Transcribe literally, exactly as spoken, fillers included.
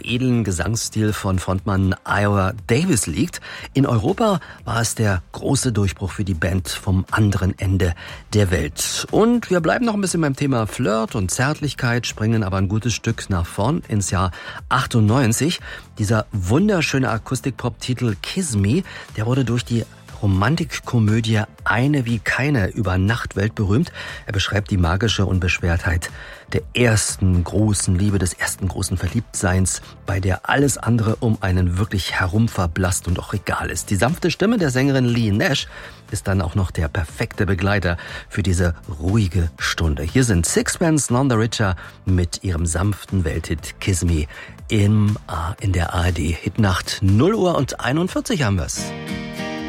edlen Gesangsstil von Frontmann Ira Davis liegt. In Europa war es der große Durchbruch für die Band vom anderen Ende der Welt. Und wir bleiben noch ein bisschen beim Thema Flirt und Zärtlichkeit, springen aber ein gutes Stück nach vorn ins Jahr achtundneunzig. Dieser wunderschöne Akustikpop-Titel Kiss Me, der wurde durch die Romantikkomödie Eine wie keine über Nacht weltberühmt. Er beschreibt die magische Unbeschwertheit der ersten großen Liebe, des ersten großen Verliebtseins, bei der alles andere um einen wirklich herum verblasst und auch egal ist. Die sanfte Stimme der Sängerin Leigh Nash ist dann auch noch der perfekte Begleiter für diese ruhige Stunde. Hier sind Sixpence None the Richer mit ihrem sanften Welthit Kiss Me im, in der A R D Hitnacht. null Uhr und einundvierzig haben wir's.